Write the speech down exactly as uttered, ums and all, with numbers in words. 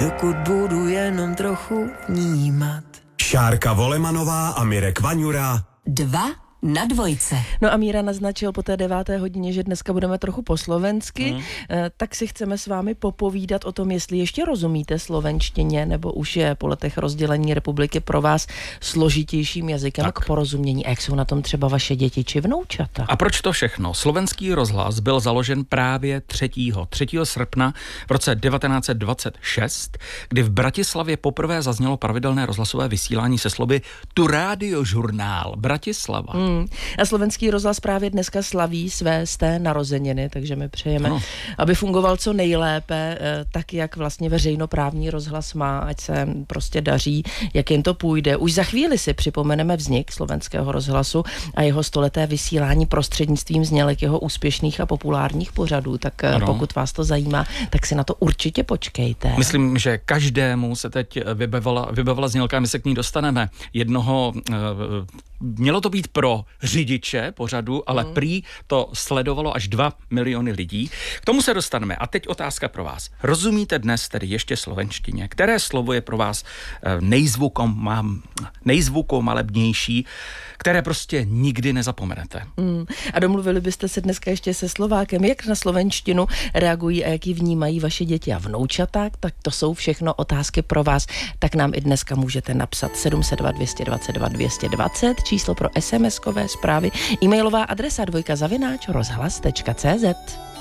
dokud budu jenom trochu vnímat. Šárka Volemanová a Mirek Vaňura. Dva na dvojce. No a Míra naznačil po té deváté hodině, že dneska budeme trochu po slovensky, hmm. tak si chceme s vámi popovídat o tom, jestli ještě rozumíte slovenštině, nebo už je po letech rozdělení republiky pro vás složitějším jazykem tak. k porozumění. A jak jsou na tom třeba vaše děti či vnoučata? A proč to všechno? Slovenský rozhlas byl založen právě třetího srpna v roce devatenáct set dvacet šest, kdy v Bratislavě poprvé zaznělo pravidelné rozhlasové vysílání se slovy Tu rádiožurnál Bratislava. Hmm. A slovenský rozhlas právě dneska slaví své sté narozeniny, takže my přejeme, ano. aby fungoval co nejlépe, tak jak vlastně veřejnoprávní rozhlas má, ať se prostě daří, jak jen to půjde. Už za chvíli si připomeneme vznik slovenského rozhlasu a jeho stoleté vysílání prostřednictvím znělek jeho úspěšných a populárních pořadů, tak ano. pokud vás to zajímá, tak si na to určitě počkejte. Myslím, že každému se teď vybavila, vybavila znělka, my se k ní dostaneme. Jednoho, mělo to být pro řidiče pořadu, ale mm. prý to sledovalo až dva miliony lidí. K tomu se dostaneme. A teď otázka pro vás. Rozumíte dnes tedy ještě slovenštině? Které slovo je pro vás nejzvukom, mám, nejzvukom malebnější, které prostě nikdy nezapomenete? Mm. A domluvili byste se dneska ještě se Slovákem, jak na slovenštinu reagují a jak ji vnímají vaše děti a vnoučata? Tak to jsou všechno otázky pro vás. Tak nám i dneska můžete napsat sedm set dva, dvě stě dvacet dva, dvě stě dvacet, číslo pro SMSkové zprávy, e-mailová adresa dvojka zavináč rozhlas tečka cé zet.